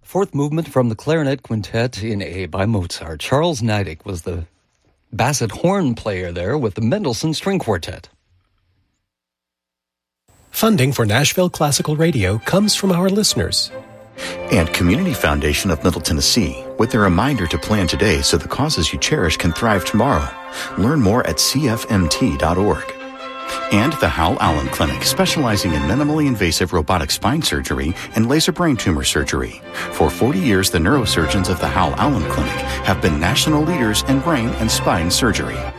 Fourth movement from the Clarinet Quintet in A by Mozart. Charles Neidig was the basset horn player there with the Mendelssohn String Quartet. Funding for Nashville Classical Radio comes from our listeners. And Community Foundation of Middle Tennessee, with a reminder to plan today so the causes you cherish can thrive tomorrow. Learn more at cfmt.org. And the Hal Allen Clinic, specializing in minimally invasive robotic spine surgery and laser brain tumor surgery. For 40 years, the neurosurgeons of the Hal Allen Clinic have been national leaders in brain and spine surgery.